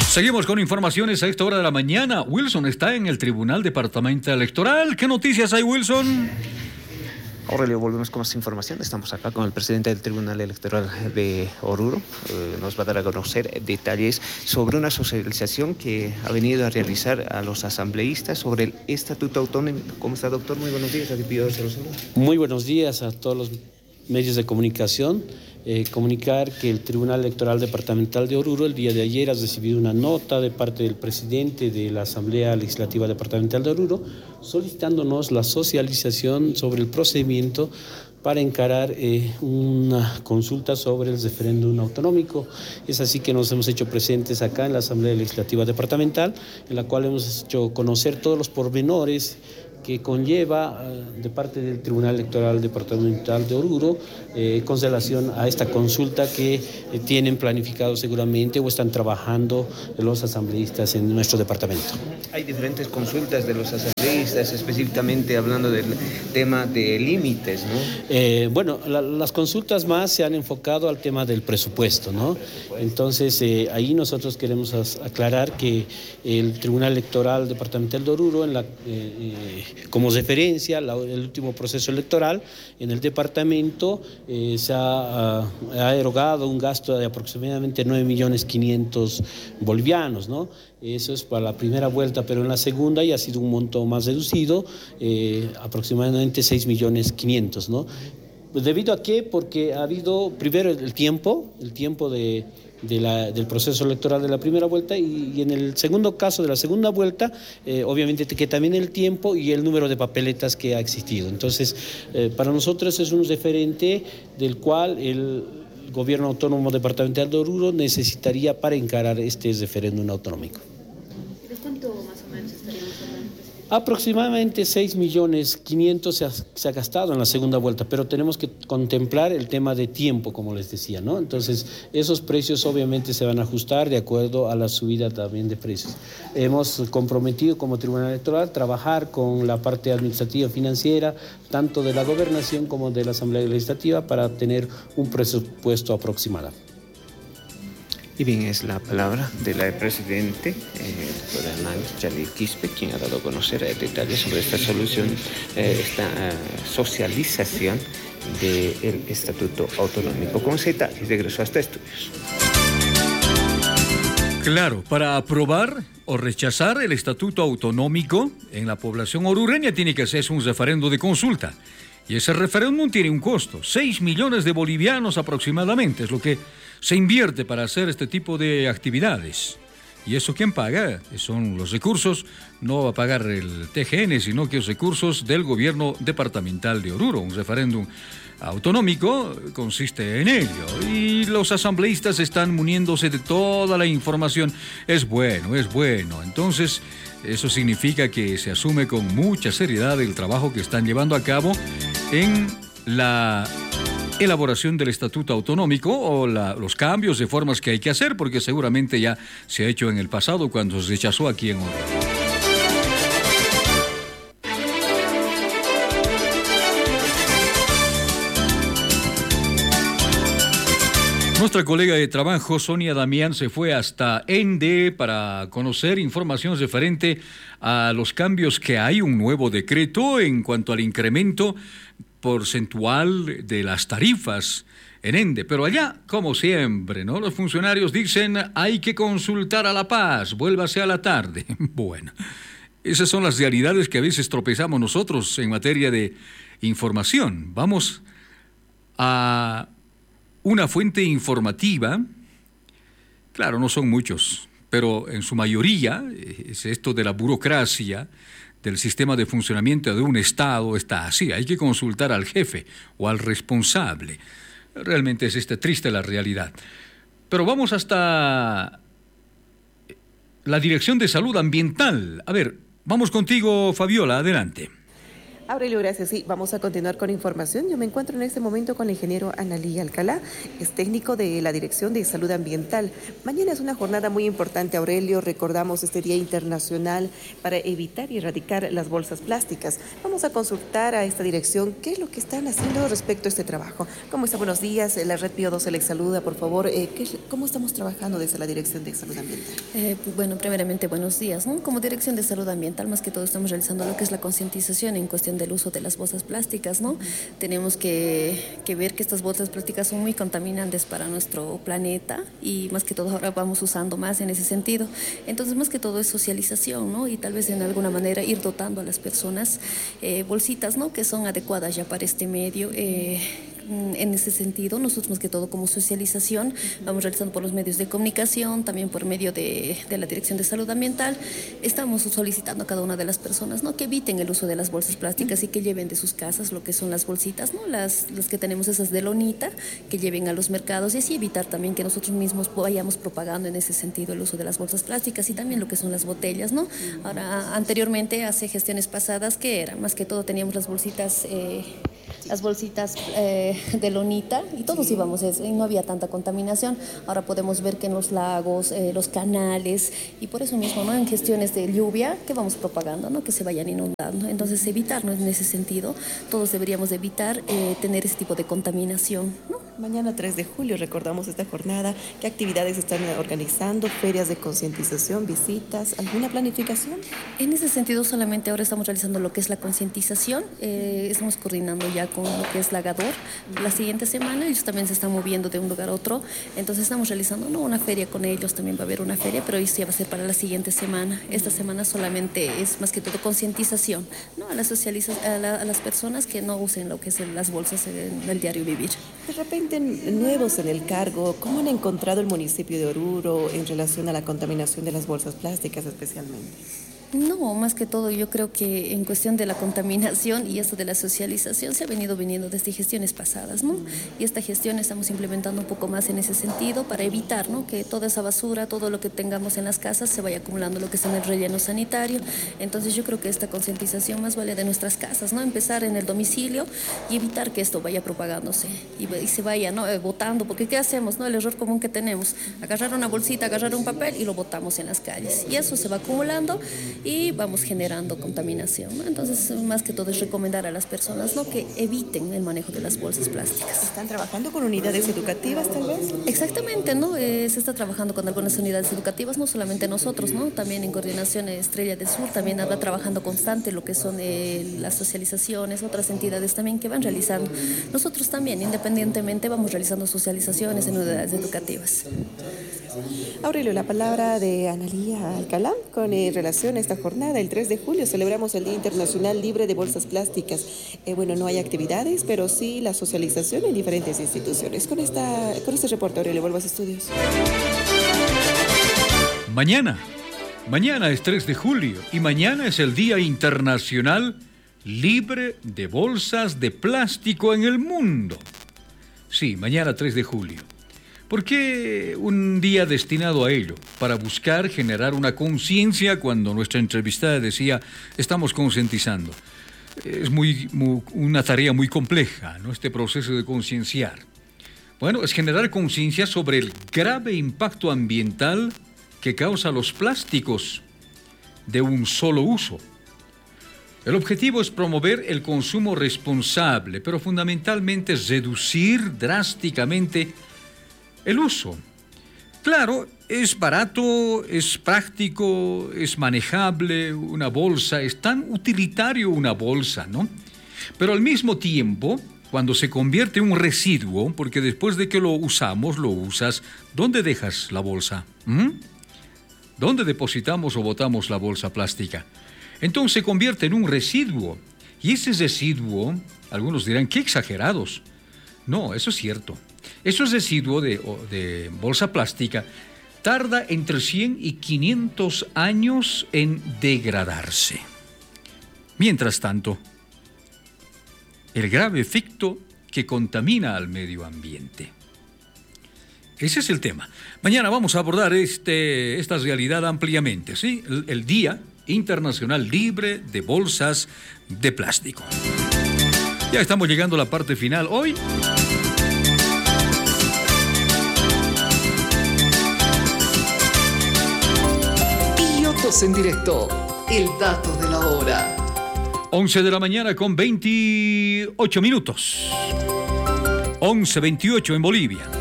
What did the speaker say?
Seguimos con informaciones a esta hora de la mañana. Wilson está en el Tribunal Departamental Electoral. ¿Qué noticias hay, Wilson? Aurelio, volvemos con más información. Estamos acá con el presidente del Tribunal Electoral de Oruro. Nos va a dar a conocer detalles sobre una socialización que ha venido a realizar a los asambleístas sobre el Estatuto Autonómico. ¿Cómo está, doctor? Muy buenos días. Aquí pido se los saluda. Muy buenos días a todos los medios de comunicación. Comunicar que el Tribunal Electoral Departamental de Oruro el día de ayer ha recibido una nota de parte del presidente de la Asamblea Legislativa Departamental de Oruro solicitándonos la socialización sobre el procedimiento para encarar una consulta sobre el referéndum autonómico. Es así que nos hemos hecho presentes acá en la Asamblea Legislativa Departamental, en la cual hemos hecho conocer todos los pormenores que conlleva de parte del Tribunal Electoral Departamental de Oruro con relación a esta consulta que tienen planificado seguramente o están trabajando los asambleístas en nuestro departamento. Hay diferentes consultas de los asambleístas, específicamente hablando del tema de límites, ¿no? Bueno, las consultas más se han enfocado al tema del presupuesto, ¿no? Entonces, ahí nosotros queremos aclarar que el Tribunal Electoral Departamental de Oruro, como referencia, el último proceso electoral en el departamento se ha erogado un gasto de aproximadamente 9.500.000 bolivianos, ¿no? Eso es para la primera vuelta, pero en la segunda ya ha sido un monto más reducido, aproximadamente 6.500.000, ¿no? ¿Debido a qué? Porque ha habido primero el tiempo del proceso electoral de la primera vuelta y en el segundo caso de la segunda vuelta, obviamente que también el tiempo y el número de papeletas que ha existido. Entonces, para nosotros es un referente del cual el Gobierno Autónomo Departamental de Oruro necesitaría para encarar este referéndum autonómico. ¿De cuánto más o menos estaríamos hablando? Aproximadamente 6.500.000 se ha gastado en la segunda vuelta, pero tenemos que contemplar el tema de tiempo, como les decía, ¿no? Entonces, esos precios obviamente se van a ajustar de acuerdo a la subida también de precios. Hemos comprometido como Tribunal Electoral trabajar con la parte administrativa financiera, tanto de la Gobernación como de la Asamblea Legislativa, para tener un presupuesto aproximado. Y bien, es la palabra del presidente, doctor Hernán Chali Quispe, quien ha dado a conocer detalles sobre esta solución, esta socialización del Estatuto Autonómico. Con Z y regreso hasta estudios. Claro, para aprobar o rechazar el Estatuto Autonómico en la población orureña tiene que hacerse un referendo de consulta. Y ese referéndum tiene un costo, 6 millones de bolivianos aproximadamente, es lo que se invierte para hacer este tipo de actividades. ¿Y eso quién paga? Son los recursos, no va a pagar el TGN, sino que los recursos del gobierno departamental de Oruro. Un referéndum autonómico consiste en ello. Y los asambleístas están muniéndose de toda la información. Es bueno. Entonces, eso significa que se asume con mucha seriedad el trabajo que están llevando a cabo en la elaboración del Estatuto Autonómico o los cambios de formas que hay que hacer, porque seguramente ya se ha hecho en el pasado cuando se rechazó aquí en Oruro. Nuestra colega de trabajo, Sonia Damián, se fue hasta ENDE para conocer información referente a los cambios que hay, un nuevo decreto en cuanto al incremento porcentual de las tarifas en ENDE. Pero allá, como siempre, ¿no? Los funcionarios dicen, hay que consultar a La Paz, vuélvase a la tarde. Bueno, esas son las realidades que a veces tropezamos nosotros en materia de información. Vamos a una fuente informativa, claro, no son muchos, pero en su mayoría es esto de la burocracia, del sistema de funcionamiento de un Estado, está así. Hay que consultar al jefe o al responsable. Realmente es triste la realidad. Pero vamos hasta la Dirección de Salud Ambiental. A ver, vamos contigo, Fabiola, adelante. Aurelio, gracias. Sí, vamos a continuar con información. Yo me encuentro en este momento con el ingeniero Analí Alcalá, es técnico de la Dirección de Salud Ambiental. Mañana es una jornada muy importante, Aurelio. Recordamos este Día Internacional para evitar y erradicar las bolsas plásticas. Vamos a consultar a esta dirección qué es lo que están haciendo respecto a este trabajo. ¿Cómo está? Buenos días. La Red Pío 12 les saluda, por favor. ¿Cómo estamos trabajando desde la Dirección de Salud Ambiental? Bueno, primeramente, buenos días, ¿no? Como Dirección de Salud Ambiental, más que todo estamos realizando lo que es la concientización en cuestión del uso de las bolsas plásticas, ¿no? Tenemos que ver que estas bolsas plásticas son muy contaminantes para nuestro planeta y más que todo ahora vamos usando más en ese sentido. Entonces, más que todo es socialización, ¿no? Y tal vez en alguna manera ir dotando a las personas bolsitas, ¿no? Que son adecuadas ya para este medio. En ese sentido, nosotros más que todo como socialización vamos realizando por los medios de comunicación, también por medio de la Dirección de Salud Ambiental, estamos solicitando a cada una de las personas, ¿no? Que eviten el uso de las bolsas plásticas y que lleven de sus casas lo que son las bolsitas, ¿no? Las que tenemos esas de lonita, que lleven a los mercados y así evitar también que nosotros mismos vayamos propagando en ese sentido el uso de las bolsas plásticas y también lo que son las botellas, ¿no? Ahora, anteriormente, hace gestiones pasadas, que era más que todo teníamos las bolsitas de lonita y todos íbamos eso, y no había tanta contaminación. Ahora podemos ver que en los lagos, los canales, y por eso mismo, ¿no? En gestiones de lluvia que vamos propagando, ¿no? Que se vayan inundando. Entonces evitarnos en ese sentido, todos deberíamos evitar tener ese tipo de contaminación, ¿no? Mañana 3 de julio recordamos esta jornada. ¿Qué actividades están organizando? ¿Ferias de concientización, visitas, alguna planificación? En ese sentido solamente ahora estamos realizando lo que es la concientización, estamos coordinando ya con lo que es Lagador. La siguiente semana ellos también se están moviendo de un lugar a otro, entonces estamos realizando una feria con ellos, también va a haber una feria, pero eso ya va a ser para la siguiente semana. Esta semana solamente es más que todo concientización, ¿no? A las personas que no usen lo que es las bolsas en el diario vivir. De repente, nuevos en el cargo, ¿cómo han encontrado el municipio de Oruro en relación a la contaminación de las bolsas plásticas especialmente? No, más que todo yo creo que en cuestión de la contaminación y esto de la socialización se ha venido desde gestiones pasadas, ¿no? Y esta gestión estamos implementando un poco más en ese sentido para evitar, ¿no? Que toda esa basura, todo lo que tengamos en las casas se vaya acumulando lo que es en el relleno sanitario. Entonces yo creo que esta concientización más vale de nuestras casas, ¿no? Empezar en el domicilio y evitar que esto vaya propagándose y se vaya, ¿no? Botando, porque ¿qué hacemos, no? El error común que tenemos, agarrar una bolsita, agarrar un papel y lo botamos en las calles y eso se va acumulando y vamos generando contaminación, ¿no? Entonces, más que todo es recomendar a las personas, ¿no? Que eviten el manejo de las bolsas plásticas. ¿Están trabajando con unidades educativas, tal vez? Exactamente, ¿no? Se está trabajando con algunas unidades educativas, no solamente nosotros, ¿no? También en coordinación Estrella del Sur, también va trabajando constante lo que son las socializaciones, otras entidades también que van realizando. Nosotros también, independientemente, vamos realizando socializaciones en unidades educativas. Aurelio, la palabra de Analía Alcalá con relación a esta jornada. El 3 de julio celebramos el Día Internacional Libre de Bolsas Plásticas. Bueno, no hay actividades, pero sí la socialización en diferentes instituciones. Con este reporte, Aurelio, vuelvo a estudios. Mañana es 3 de julio y mañana es el Día Internacional Libre de Bolsas de Plástico en el mundo. Sí, mañana 3 de julio. ¿Por qué un día destinado a ello? Para buscar generar una conciencia. Cuando nuestra entrevistada decía, estamos concientizando. Es una tarea muy compleja, ¿no? Este proceso de concienciar. Bueno, es generar conciencia sobre el grave impacto ambiental que causa los plásticos de un solo uso. El objetivo es promover el consumo responsable, pero fundamentalmente es reducir drásticamente el uso. Claro, es barato, es práctico, es manejable una bolsa, es tan utilitario una bolsa, ¿no? Pero al mismo tiempo, cuando se convierte en un residuo, porque después de que lo usas, ¿dónde dejas la bolsa? ¿Dónde depositamos o botamos la bolsa plástica? Entonces se convierte en un residuo. Y ese residuo, algunos dirán, qué exagerados. No, eso es cierto. Esos residuos de bolsa plástica tarda entre 100 y 500 años en degradarse. Mientras tanto, el grave efecto que contamina al medio ambiente. Ese es el tema. Mañana vamos a abordar esta realidad ampliamente, ¿sí? El Día internacional libre de bolsas de plástico. Ya estamos llegando a la parte final hoy. Pilotos en directo, el dato de la hora. 11 de la mañana con 28 minutos. 11:28 en Bolivia.